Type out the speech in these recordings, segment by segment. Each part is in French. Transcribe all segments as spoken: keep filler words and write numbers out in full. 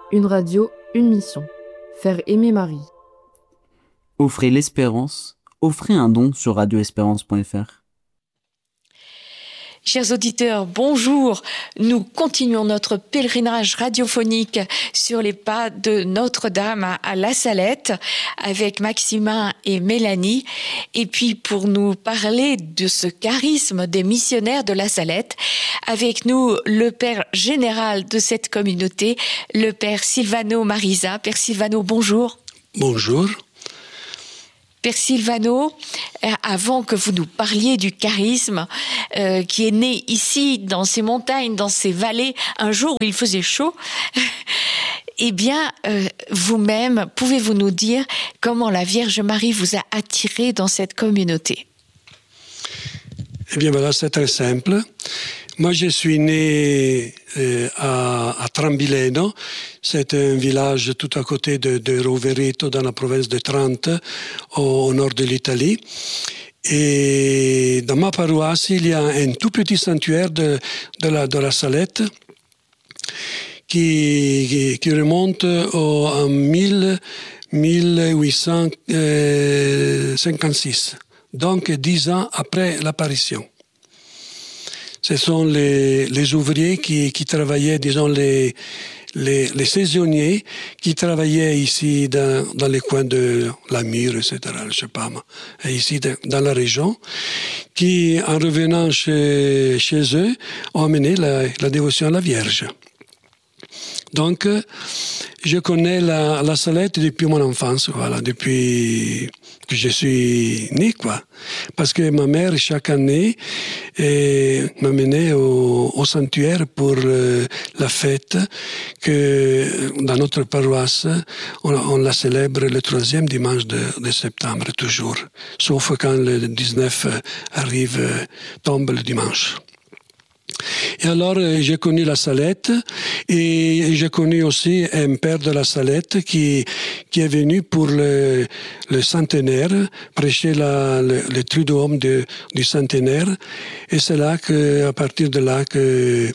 Une radio, une mission. Faire aimer Marie. Offrez l'espérance. Offrez un don sur radio espérance point f r. Chers auditeurs, bonjour. Nous continuons notre pèlerinage radiophonique sur les pas de Notre-Dame à La Salette avec Maximin et Mélanie. Et puis pour nous parler de ce charisme des missionnaires de La Salette, avec nous le père général de cette communauté, le père Silvano Marisa. Père Silvano, bonjour. Bonjour. Père Silvano, avant que vous nous parliez du charisme euh, qui est né ici, dans ces montagnes, dans ces vallées, un jour où il faisait chaud, eh bien, euh, vous-même, pouvez-vous nous dire comment la Vierge Marie vous a attiré dans cette communauté ? Eh bien, voilà, c'est très simple. Moi, je suis né euh, à, à Trambileno. C'est un village tout à côté de, de Rovereto, dans la province de Trente, au, au nord de l'Italie. Et dans ma paroisse, il y a un tout petit sanctuaire de, de, la, de la Salette qui, qui, qui remonte au, en mille huit cent cinquante-six, donc dix ans après l'apparition. Ce sont les, les ouvriers qui, qui travaillaient, disons, les, les, les saisonniers qui travaillaient ici dans, dans les coins de la Mure, et cetera, je sais pas moi, ici dans la région, qui, en revenant chez, chez eux, ont amené la, la dévotion à la Vierge. Donc, je connais la, la Salette depuis mon enfance, voilà, depuis que je suis né, quoi. Parce que ma mère, chaque année, eh, m'amenait au, au sanctuaire pour euh, la fête que, dans notre paroisse, on, on la célèbre le troisième dimanche de, de septembre, toujours. Sauf quand le dix-neuf arrive, tombe le dimanche. Et alors, j'ai connu la Salette et j'ai connu aussi un père de la Salette qui, qui est venu pour le, le centenaire, prêcher la, le, le triduum de, du centenaire. Et c'est là que, à partir de là que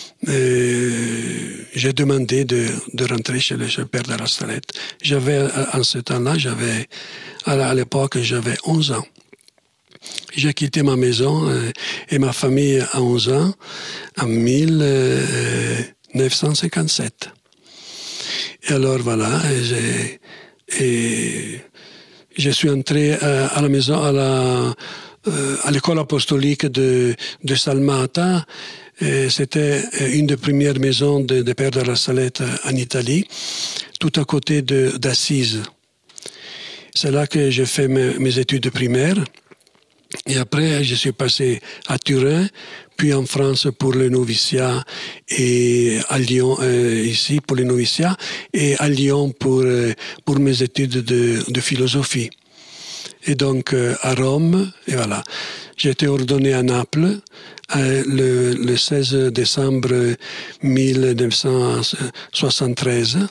euh, j'ai demandé de, de rentrer chez le, chez le père de la Salette. J'avais, en ce temps-là, j'avais, à l'époque, j'avais onze ans. J'ai quitté ma maison euh, et ma famille à onze ans, en mille neuf cent cinquante-sept. Et alors voilà, et j'ai, et je suis entré à, à la maison, à, la, euh, à l'école apostolique de, de Salmata. Et c'était une des premières maisons de, de Père de la Salette en Italie, tout à côté de, d'Assise. C'est là que j'ai fait mes, mes études primaires. Et après, je suis passé à Turin, puis en France pour le noviciat, et à Lyon, euh, ici pour le noviciat, et à Lyon pour, euh, pour mes études de, de philosophie. Et donc, euh, à Rome, et voilà. J'ai été ordonné à Naples euh, le, le seize décembre mille neuf cent soixante-treize.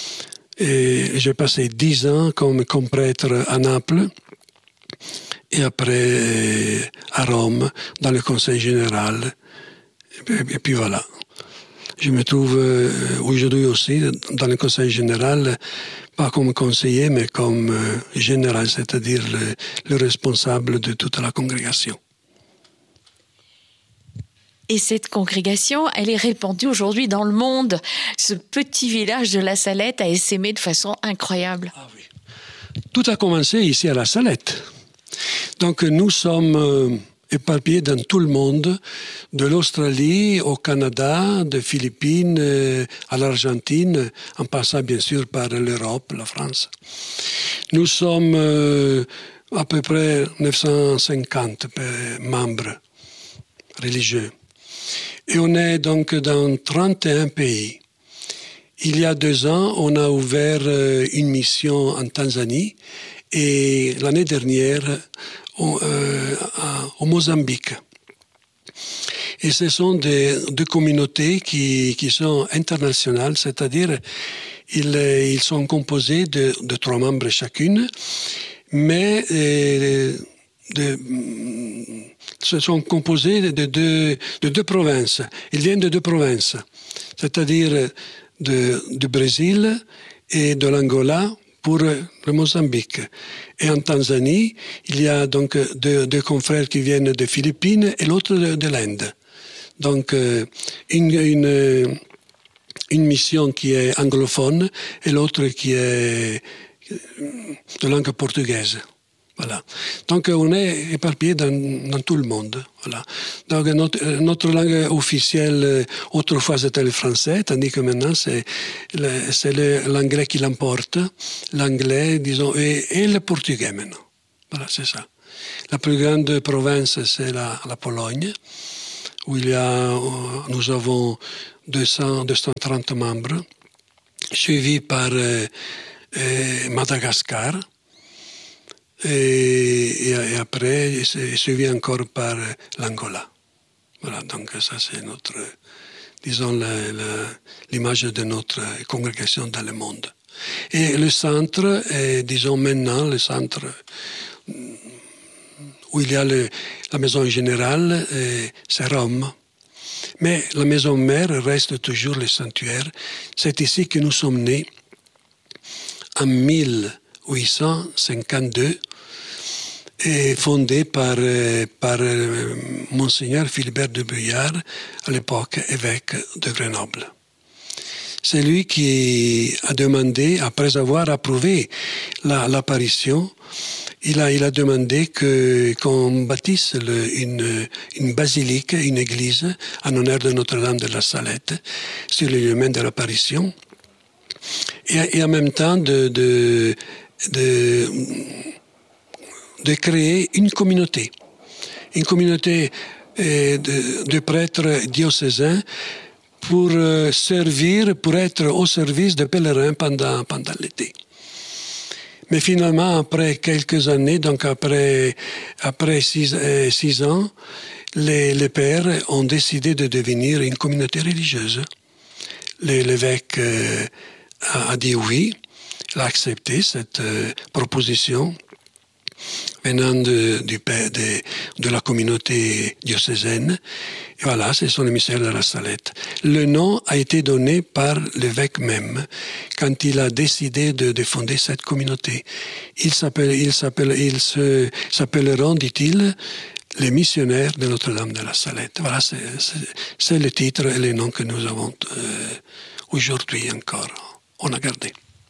Et j'ai passé dix ans comme, comme prêtre à Naples. Et après à Rome, dans le Conseil général. Et puis voilà. Je me trouve aujourd'hui aussi dans le Conseil général, pas comme conseiller, mais comme général, c'est-à-dire le, le responsable de toute la congrégation. Et cette congrégation, elle est répandue aujourd'hui dans le monde. Ce petit village de La Salette a essaimé de façon incroyable. Ah oui. Tout a commencé ici à La Salette. Donc nous sommes euh, éparpillés dans tout le monde, de l'Australie au Canada, des Philippines euh, à l'Argentine, en passant bien sûr par l'Europe, la France. Nous sommes euh, à peu près neuf cent cinquante membres religieux. Et on est donc dans trente et un pays. Il y a deux ans, on a ouvert euh, une mission en Tanzanie. Et l'année dernière, au, euh, au Mozambique. Et ce sont des, des communautés qui, qui sont internationales, c'est-à-dire ils, ils sont composés de, de trois membres chacune, mais euh, de, se sont composés de deux, de deux provinces. Ils viennent de deux provinces, c'est-à-dire de, du Brésil et de l'Angola pour le Mozambique. Et en Tanzanie, il y a donc deux, deux confrères qui viennent des Philippines et l'autre de, de l'Inde. Donc une, une, une mission qui est anglophone et l'autre qui est de langue portugaise. Voilà. Donc on est éparpillé dans, dans tout le monde. Voilà. Donc notre, notre langue officielle autrefois c'était le français, tandis que maintenant c'est, le, c'est le, l'anglais qui l'emporte, l'anglais disons et, et le portugais maintenant. Voilà, c'est ça. La plus grande province c'est la, la Pologne, où il y a, nous avons deux cents, deux cent trente membres, suivi par euh, euh, Madagascar. Et, et après, c'est suivi encore par l'Angola. Voilà, donc ça c'est notre, disons, la, la, l'image de notre congrégation dans le monde. Et le centre, est, disons maintenant, le centre où il y a le, la maison générale, c'est Rome. Mais la maison mère reste toujours le sanctuaire. C'est ici que nous sommes nés en mille huit cent cinquante-deux et fondé par, par Monseigneur Philibert de Buyard, à l'époque évêque de Grenoble. C'est lui qui a demandé, après avoir approuvé la, l'apparition, il a, il a demandé que, qu'on bâtisse le, une, une basilique, une église, en honneur de Notre-Dame de la Salette, sur le lieu même de l'apparition, et, et en même temps de, de, de, de créer une communauté, une communauté de, de prêtres diocésains pour servir, pour être au service des pèlerins pendant, pendant l'été. Mais finalement, après quelques années, donc après, après six, euh, six ans, les, les pères ont décidé de devenir une communauté religieuse. L'évêque euh, a, a dit oui, il a accepté cette euh, proposition venant de, du, de, de la communauté diocésaine. Et voilà, c'est son émissaire de la Salette. Le nom a été donné par l'évêque même quand il a décidé de, de fonder cette communauté. Ils s'appellent, ils s'appellent, ils se, s'appelleront, dit-il, les missionnaires de Notre-Dame de la Salette. Voilà, c'est, c'est, c'est le titre et les noms que nous avons euh, aujourd'hui encore. On a gardé.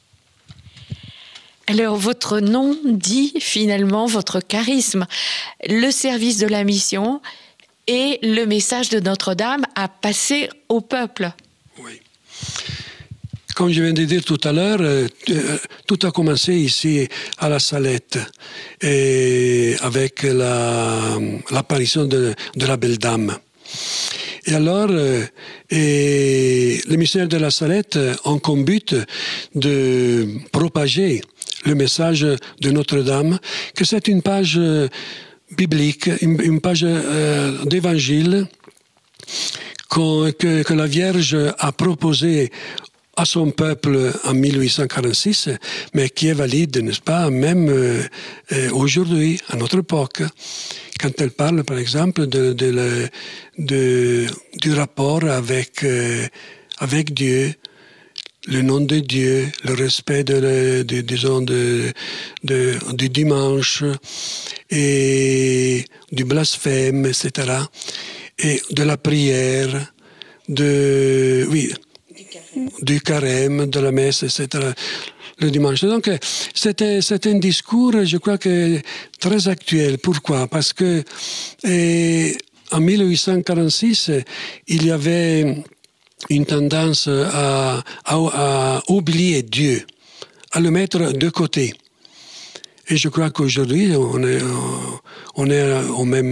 Alors, votre nom dit finalement votre charisme, le service de la mission et le message de Notre-Dame à passer au peuple. Oui. Comme je viens de dire tout à l'heure, euh, tout a commencé ici à la Salette, et avec la, l'apparition de, de la Belle Dame. Et alors, euh, et les missionnaires de la Salette ont comme but de propager le message de Notre-Dame, que c'est une page biblique, une, une page euh, d'évangile que, que la Vierge a proposée à son peuple en mille huit cent quarante-six, mais qui est valide, n'est-ce pas, même euh, aujourd'hui, à notre époque, quand elle parle, par exemple, de, de, de, de, du rapport avec, euh, avec Dieu, le nom de Dieu, le respect de, de, disons, de, de, du dimanche et du blasphème, et cetera. Et de la prière, de, oui, du carême, du carême de la messe, et cetera. Le dimanche. Donc, c'était, c'était un discours, je crois que très actuel. Pourquoi? Parce que et, en mille huit cent quarante-six, il y avait une tendance à, à, à oublier Dieu, à le mettre de côté. Et je crois qu'aujourd'hui, on est, on est au même,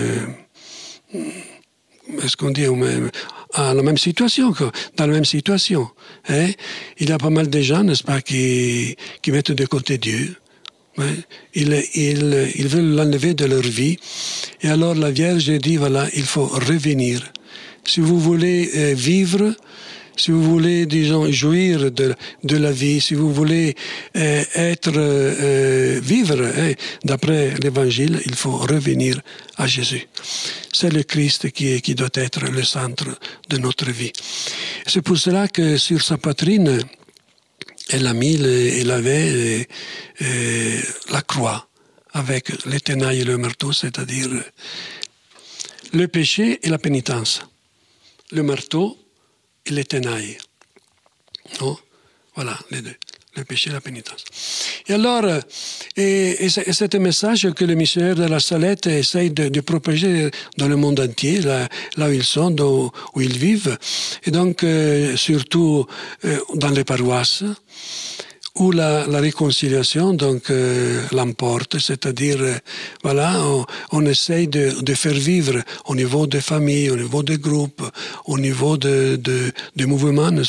est-ce qu'on dit, au même, à la même situation, dans la même situation. Hein? Il y a pas mal de gens, n'est-ce pas, qui, qui mettent de côté Dieu. Hein? Ils, ils, ils veulent l'enlever de leur vie. Et alors la Vierge dit, voilà, il faut revenir. Si vous voulez vivre si vous voulez, disons, jouir de, de la vie, si vous voulez euh, être, euh, vivre hein, d'après l'Évangile, il faut revenir à Jésus. C'est le Christ qui, qui doit être le centre de notre vie. C'est pour cela que sur sa poitrine, elle a mis, elle avait euh, la croix avec les tenailles et le marteau, c'est-à-dire le péché et la pénitence. Le marteau et les tenailles. Non? Voilà, les deux. Le péché et la pénitence. Et alors, et, et c'est un message que les missionnaires de la Salette essayent de, de propager dans le monde entier, là, là où ils sont, dans, où ils vivent, et donc euh, surtout euh, dans les paroisses, où la, la réconciliation donc euh, l'emporte, c'est-à-dire euh, voilà, on, on essaye de, de faire vivre au niveau des familles, au niveau des groupes, au niveau de, de, de mouvements,